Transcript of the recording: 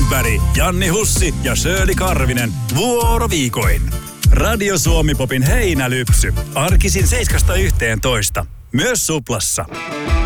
Nyberg, Janni Hussi ja Shirley Karvinen vuoroviikoin. Radio Suomi Popin heinälypsy. Arkisin 7–11. Myös Suplassa.